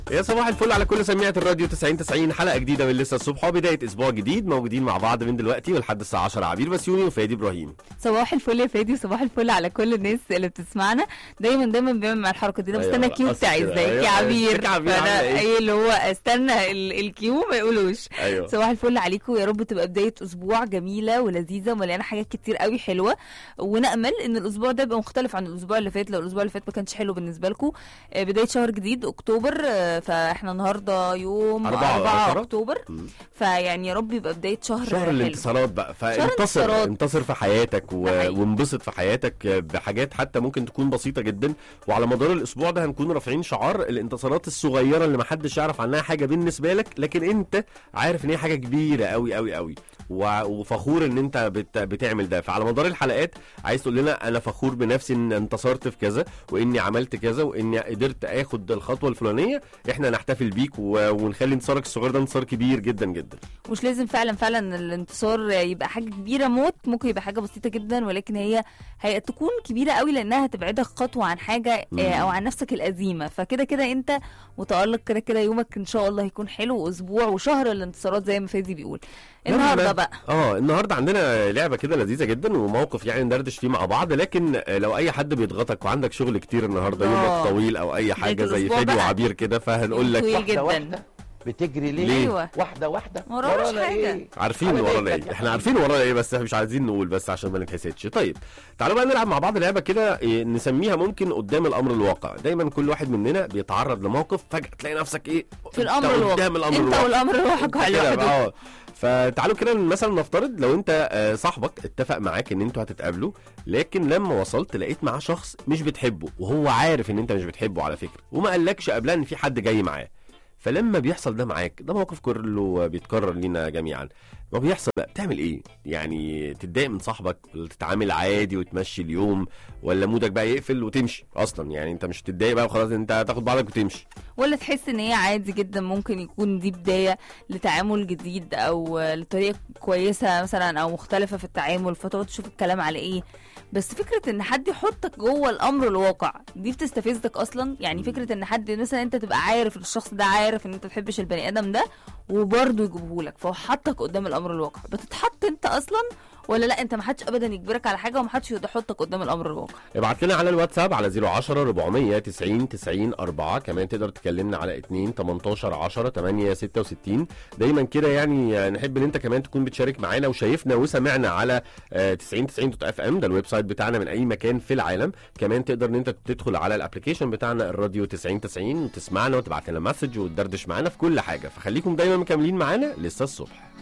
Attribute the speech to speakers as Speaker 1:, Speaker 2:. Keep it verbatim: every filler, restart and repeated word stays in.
Speaker 1: يا صباح الفل على كل سميعة الراديو تسعين تسعين، حلقة جديدة من لسه الصبح وبداية أسبوع جديد، موجودين مع بعض من دلوقتي ولحد الساعة عشرة. عبير بسيوني وفادي إبراهيم.
Speaker 2: صباح الفل يا فادي وصباح الفل على كل الناس اللي بتسمعنا. دايما دايما بيعمل مع الحركة دي. انا
Speaker 1: أيوة
Speaker 2: مستنى الكيو
Speaker 1: أصل
Speaker 2: بتاعي
Speaker 1: كده.
Speaker 2: ازيك
Speaker 1: أيوة.
Speaker 2: يا عبير.
Speaker 1: ازيك يا عبير،
Speaker 2: فانا
Speaker 1: عاملة إيه؟
Speaker 2: ايه اللي هو استنى ال- الكيو ما يقولوش.
Speaker 1: أيوة.
Speaker 2: صباح الفل عليكم، يا رب تبقى بداية اسبوع جميلة ولذيذة ومليانة حاجات كتير قوي حلوة، ونأمل ان الاسبوع ده يبقى مختلف عن الاسبوع اللي فات. لو الاسبوع اللي فات ما كانش حلو بالنسبة لكم، بداية شهر جديد اكتوبر، آه، فاحنا النهارده يوم
Speaker 1: أربعة
Speaker 2: أربعة اكتوبر.
Speaker 1: مم.
Speaker 2: فيعني يا رب يبقى بداية شهر
Speaker 1: شهر
Speaker 2: حلو.
Speaker 1: الانتصارات بقى، فانتصر
Speaker 2: الانتصارات.
Speaker 1: انتصر في حياتك و...
Speaker 2: ده حقيقي.
Speaker 1: وانبسط في حياتك بحاجات حتى ممكن تكون بسيطة جدا. وعلى مدار الأسبوع ده هنكون رافعين شعار الانتصارات الصغيرة اللي محدش يعرف عنها حاجة بالنسبة لك، لكن انت عارف ان هي حاجة كبيرة قوي قوي قوي و... وفخور ان انت بت... بتعمل ده. فعلى مدار الحلقات عايز تقول لنا انا فخور بنفسي ان انتصرت في كذا، واني عملت كذا، واني قدرت اخد الخطوة الفلانية. احنا نحتفل بيك و... ونخلي انتصارك الصغير ده انتصار كبير جدا جدا.
Speaker 2: مش لازم فعلا فعلا الانتصار يبقى حاجه كبيره موت، ممكن يبقى حاجه بسيطه جدا، ولكن هي هي تكون كبيره قوي لانها هتبعدك خطوه عن حاجه
Speaker 1: مم.
Speaker 2: آه، او عن نفسك القديمه. فكده كده انت متالق، كده كده يومك ان شاء الله هيكون حلو، واسبوع وشهر الانتصارات زي ما فادي بيقول. النهارده بقى
Speaker 1: اه النهارده عندنا لعبه كده لذيذه جدا وموقف يعني ندردش فيه مع بعض. لكن لو اي حد بيضغطك وعندك شغل كتير النهارده،
Speaker 2: الله.
Speaker 1: يومك طويل او اي حاجه زي
Speaker 2: الأسبوع
Speaker 1: فادي
Speaker 2: بقى.
Speaker 1: وعبير كده، فهنقول لك
Speaker 2: طويل
Speaker 3: واحدة
Speaker 2: جدا.
Speaker 3: واحدة بتجري ليه؟
Speaker 1: ليه؟
Speaker 2: أيوة.
Speaker 3: واحدة واحدة
Speaker 2: ما وراناش
Speaker 3: ورانا
Speaker 2: حاجة.
Speaker 3: إيه؟
Speaker 1: عارفين
Speaker 3: على
Speaker 1: ورانا
Speaker 3: بالك
Speaker 1: ايه،
Speaker 3: يا
Speaker 1: احنا
Speaker 3: حبيبي.
Speaker 1: عارفين ورانا ايه، بس مش عايزين نقول بس عشان ما نتحسدش. طيب تعالوا بقى نلعب مع بعض لعبه كده، إيه، نسميها ممكن قدام الامر الواقع. دايما كل واحد مننا بيتعرض لموقف فجاه تلاقي نفسك ايه
Speaker 2: في الامر الواقع،
Speaker 1: قدام الامر
Speaker 2: انت
Speaker 1: الواقع
Speaker 2: والامر الواقع
Speaker 1: كده
Speaker 2: لوحده.
Speaker 1: بقى. اه فتعالوا كده مثلا نفترض لو انت آه، صاحبك اتفق معاك ان انتوا هتتقابلوا، لكن لما وصلت لقيت معاه شخص مش بتحبه، وهو عارف ان انت مش بتحبه على فكره، وما قالكش قبلها ان في حد جاي معاه. فلما بيحصل ده معاك، ده موقف كله بيتكرر لينا جميعا، ما بيحصل بقى بتعمل ايه؟ يعني تتضايق من صاحبك ولا تتعامل عادي وتمشي اليوم، ولا مودك بقى يقفل وتمشي اصلا؟ يعني انت مش تتضايق بقى وخلاص، انت هتاخد بعضك وتمشي،
Speaker 2: ولا تحس ان هي عادي جدا، ممكن يكون دي بداية لتعامل جديد او لطريقة كويسة مثلا او مختلفة في التعامل، فتقعد تشوف الكلام على ايه. بس فكرة ان حد يحطك جوه الامر الواقع دي بتستفزك اصلا. يعني فكرة ان حد مثلا انت تبقى عارف ان الشخص ده عارف ان انت تحبش البني ادم ده، وبرضه يجيبهولك، فهو حطك قدام الامر الواقع. بتتحط انت اصلا ولا لا؟ انت محدش ابدا يجبرك على حاجة، ومحدش يحطك قدام الامر الواقع.
Speaker 1: ابعت لنا على الواتساب على صفر عشرة أربعمية تسعين تسعين أربعة. كمان تقدر تكلمنا على اتنين تمنتاشر عشرة تمانية ستة وستين. دايما كده يعني نحب ان انت كمان تكون بتشارك معانا وشايفنا وسمعنا على آه، تسعين تسعين دوت اف ام، ده الويب سايت بتاعنا من اي مكان في العالم. كمان تقدر ان انت تدخل على الابلكيشن بتاعنا الراديو تسعين تسعين وتسمعنا وتبعت لنا مسج وتدردش معانا في كل حاجه. فخليكم دايما مكملين معانا لسه الصبح.